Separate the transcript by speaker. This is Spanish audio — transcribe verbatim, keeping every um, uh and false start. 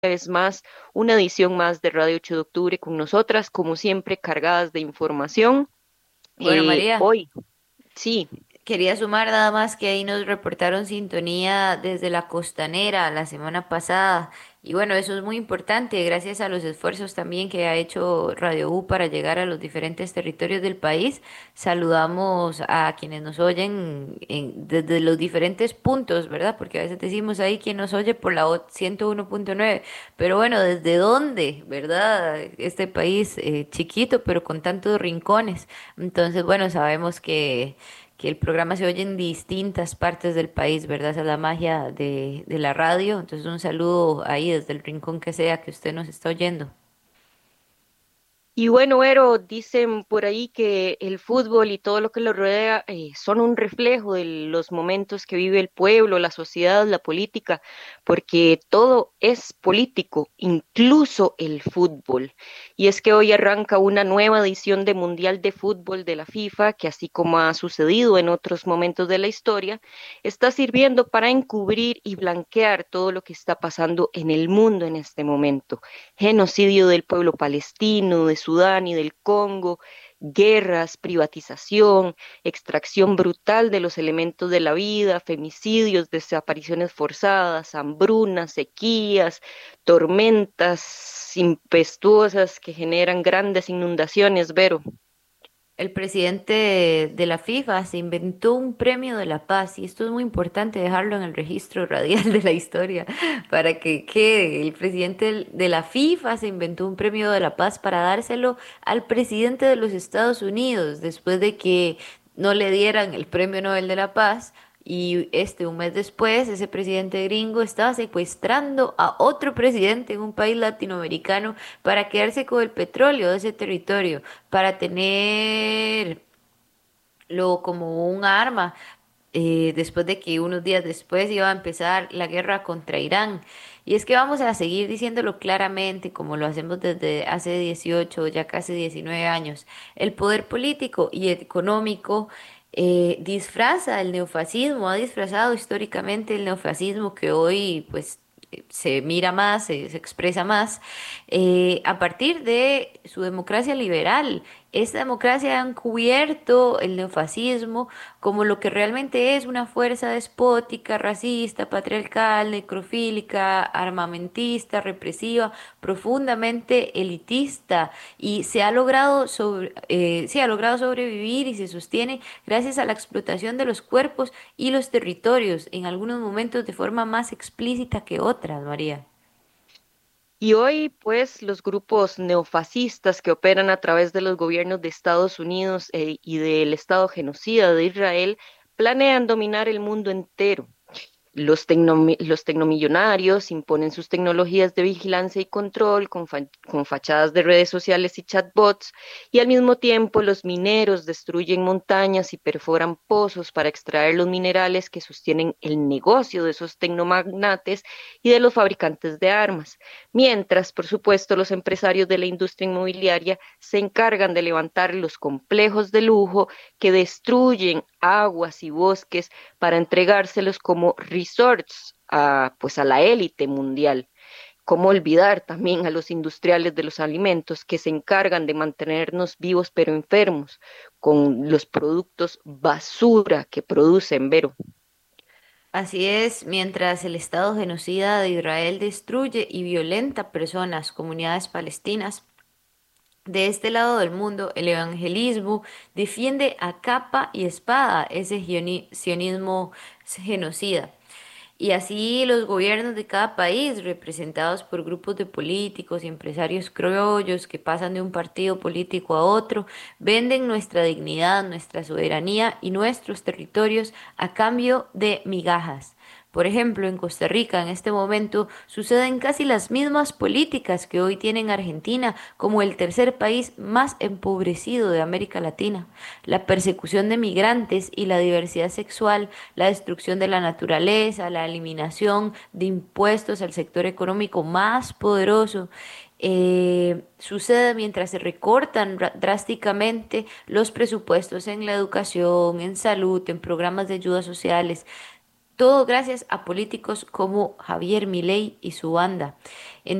Speaker 1: vez más una edición más de Radio ocho de octubre con nosotras, como siempre, cargadas de información.
Speaker 2: Bueno,
Speaker 1: Eh,
Speaker 2: María,
Speaker 1: hoy, sí,
Speaker 2: quería sumar nada más que ahí nos reportaron sintonía desde la costanera la semana pasada. Y bueno, eso es muy importante, gracias a los esfuerzos también que ha hecho Radio U para llegar a los diferentes territorios del país. Saludamos a quienes nos oyen en- desde los diferentes puntos, ¿verdad? Porque a veces decimos ahí quien nos oye por la O- ciento uno punto nueve, pero bueno, ¿desde dónde, verdad? Este país eh, chiquito, pero con tantos rincones. Entonces, bueno, sabemos que que el programa se oye en distintas partes del país, ¿verdad? Esa es la magia de, de la radio. Entonces, un saludo ahí desde el rincón que sea que usted nos está oyendo.
Speaker 1: y bueno, Ero, dicen por ahí que el fútbol y todo lo que lo rodea eh, son un reflejo de los momentos que vive el pueblo, la sociedad, la política, porque todo es político, incluso el fútbol. Y es que hoy arranca una nueva edición de Mundial de Fútbol de la FIFA, que así como ha sucedido en otros momentos de la historia, está sirviendo para encubrir y blanquear todo lo que está pasando en el mundo en este momento: genocidio del pueblo palestino, de Sudán y del Congo, guerras, privatización, extracción brutal de los elementos de la vida, femicidios, desapariciones forzadas, hambrunas, sequías, tormentas impetuosas que generan grandes inundaciones, Vero.
Speaker 2: El presidente de, de la FIFA se inventó un premio de la paz y esto es muy importante dejarlo en el registro radial de la historia para que quede. El presidente del- de la FIFA se inventó un premio de la paz para dárselo al presidente de los Estados Unidos después de que no le dieran el premio Nobel de la Paz. Y este, un mes después, ese presidente gringo estaba secuestrando a otro presidente en un país latinoamericano para quedarse con el petróleo de ese territorio, para tenerlo como un arma, eh, después de que unos días después iba a empezar la guerra contra Irán. Y es que vamos a seguir diciéndolo claramente, como lo hacemos desde hace dieciocho, ya casi diecinueve años. El poder político y económico eh, disfraza el neofascismo, ha disfrazado históricamente el neofascismo que hoy pues se mira más, se, se expresa más, eh, a partir de su democracia liberal. Esta democracia ha encubierto el neofascismo como lo que realmente es una fuerza despótica, racista, patriarcal, necrofílica, armamentista, represiva, profundamente elitista y se ha logrado sobre, eh, sí, ha logrado sobrevivir y se sostiene gracias a la explotación de los cuerpos y los territorios, en algunos momentos de forma más explícita que otras, María.
Speaker 1: Y hoy, pues, los grupos neofascistas que operan a través de los gobiernos de Estados Unidos eh, y del Estado genocida de Israel planean dominar el mundo entero. Los, tecnomi- los tecnomillonarios imponen sus tecnologías de vigilancia y control con, fa- con fachadas de redes sociales y chatbots, y al mismo tiempo los mineros destruyen montañas y perforan pozos para extraer los minerales que sostienen el negocio de esos tecnomagnates y de los fabricantes de armas. Mientras, por supuesto, los empresarios de la industria inmobiliaria se encargan de levantar los complejos de lujo que destruyen aguas y bosques para entregárselos como resorts a, pues a la élite mundial. ¿Cómo olvidar también a los industriales de los alimentos que se encargan de mantenernos vivos pero enfermos con los productos basura que producen, Vero?
Speaker 2: Así es, mientras el Estado genocida de Israel destruye y violenta personas, comunidades palestinas, de este lado del mundo, el evangelismo defiende a capa y espada ese gioni- sionismo genocida. Y así los gobiernos de cada país, representados por grupos de políticos y empresarios criollos que pasan de un partido político a otro, venden nuestra dignidad, nuestra soberanía y nuestros territorios a cambio de migajas. Por ejemplo, en Costa Rica en este momento suceden casi las mismas políticas que hoy tiene en Argentina como el tercer país más empobrecido de América Latina. La persecución de migrantes y la diversidad sexual, la destrucción de la naturaleza, la eliminación de impuestos al sector económico más poderoso. Eh, sucede mientras se recortan ra- drásticamente los presupuestos en la educación, en salud, en programas de ayudas sociales. Todo gracias a políticos como Javier Milei y su banda.